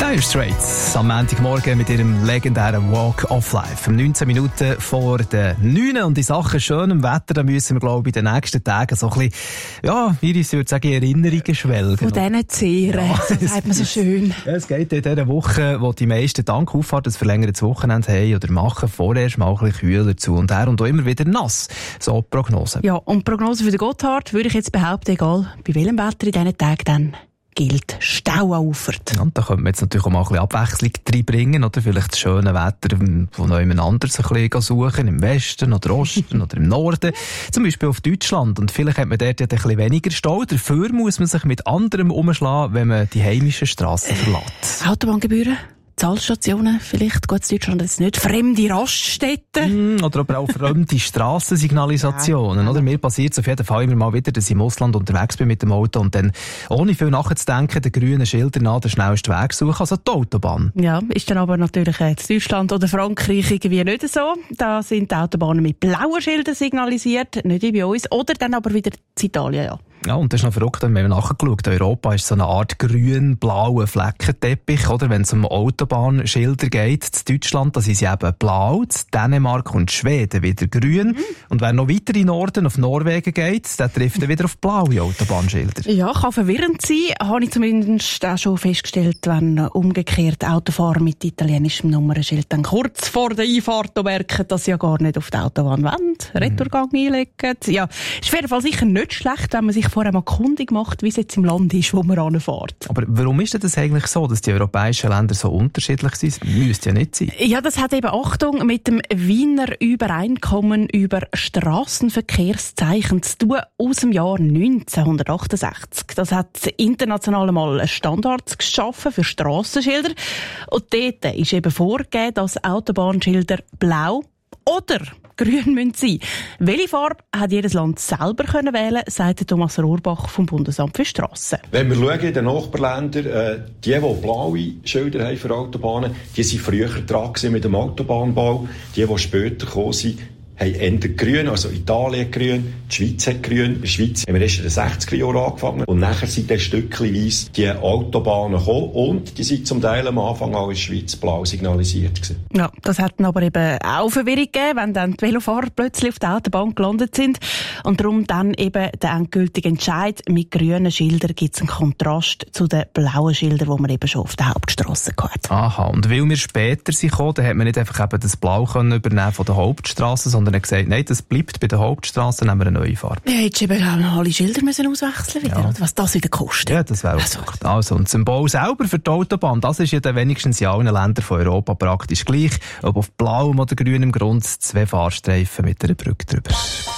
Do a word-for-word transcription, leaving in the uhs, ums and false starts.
Dire Straits am Montagmorgen mit ihrem legendären Walk of Life. Um neunzehn Minuten vor der neun. Und in Sachen schönem Wetter, da müssen wir, glaube ich, in den nächsten Tagen so ein bisschen, ja, Iris würde sagen, Erinnerungen schwelgen. Von diesen Zehren, ja, so sagt man so schön. Ja, es geht in dieser Woche, wo die meisten dank Auffahrt ein verlängertes Wochenende haben oder machen, vorerst mal ein bisschen kühler zu und her und auch immer wieder nass. So die Prognose. Ja, und die Prognose für den Gotthard würde ich jetzt behaupten, egal bei welchem Wetter in diesen Tagen dann gilt Stau an Ufert. Ja, und da könnte man jetzt natürlich auch mal ein bisschen Abwechslung reinbringen, oder vielleicht das schöne Wetter von jemand anderes ein bisschen suchen, im Westen oder Osten oder im Norden, zum Beispiel auf Deutschland. Und vielleicht hat man dort ja ein bisschen weniger Stau, dafür muss man sich mit anderem umschlagen, wenn man die heimischen Strassen verlässt. Autobahngebühren? Zahlstationen, vielleicht geht es Deutschland jetzt nicht, fremde Raststätten. Mm, oder aber auch fremde Strassensignalisationen. Ja, oder? Mir passiert es auf jeden Fall immer mal wieder, dass ich im Ausland unterwegs bin mit dem Auto und dann, ohne viel nachzudenken, den grünen Schildern nach den schnellsten Weg suche, also die Autobahn. Ja, ist dann aber natürlich in Deutschland oder Frankreich irgendwie nicht so. Da sind die Autobahnen mit blauen Schildern signalisiert, nicht wie bei uns. Oder dann aber wieder in Italien, ja. Ja, und das ist noch verrückt, wenn man nachgeschaut. Europa ist so eine Art grün-blauer Fleckenteppich, oder? Wenn es um Autobahnschilder geht, in Deutschland, da sind sie eben blau, in Dänemark und Schweden wieder grün. Mhm. Und wer noch weiter in Norden, auf Norwegen geht, der trifft dann wieder auf blaue Autobahnschilder. Ja, kann verwirrend sein. Habe ich zumindest auch schon festgestellt, wenn umgekehrt Autofahrer mit italienischem Nummernschild dann kurz vor der Einfahrt merken, dass sie ja gar nicht auf die Autobahn wollen, Retourgang mhm. einlegen. Ja, ist auf jeden Fall sicher nicht schlecht, wenn man sich vorher mal kundig macht, wie es jetzt im Land ist, wo man ranfährt. Aber warum ist denn das eigentlich so, dass die europäischen Länder so unterschiedlich sind? Müsste ja nicht sein. Ja, das hat eben, Achtung, mit dem Wiener Übereinkommen über Strassenverkehrszeichen zu tun aus dem Jahr neunzehnhundertachtundsechzig. Das hat international mal Standards geschaffen für Strassenschilder. Und dort ist eben vorgegeben, dass Autobahnschilder blau oder grün müssen sein. Welche Farbe hat jedes Land selber können wählen, sagt Thomas Rohrbach vom Bundesamt für Strassen. Wenn wir schauen in den Nachbarländern, äh, die, die blaue Schilder haben für Autobahnen, die sind früher dran mit dem Autobahnbau. Die, die später gekommen sind, haben eher grün, also Italien grün, die Schweiz hat grün. In der Schweiz haben wir erst in den sechziger Jahren angefangen. Und nachher sind dann stückchenweise die Autobahnen gekommen und die sind zum Teil am Anfang auch in der Schweiz blau signalisiert gewesen. Ja, das hat dann aber eben auch Verwirrung gegeben, wenn dann die Velofahrer plötzlich auf der Autobahn gelandet sind. Und darum dann eben der endgültige Entscheid, mit grünen Schildern gibt es einen Kontrast zu den blauen Schildern, die man eben schon auf der Hauptstrasse hat. Aha, und weil wir später sind gekommen, dann hat man nicht einfach eben das Blau können übernehmen von der Hauptstrasse, sondern er gesagt, nein, das bleibt bei der Hauptstrasse, nehmen wir eine neue Farbe. Ja, hättest du eben alle Schilder müssen auswechseln wieder, ja. Was das wieder kostet. Ja, das wäre auch also, so. Also, und das Symbol selber für die Autobahn, das ist ja dann wenigstens in allen Ländern von Europa praktisch gleich, ob auf blauem oder grünem Grund zwei Fahrstreifen mit einer Brücke drüber.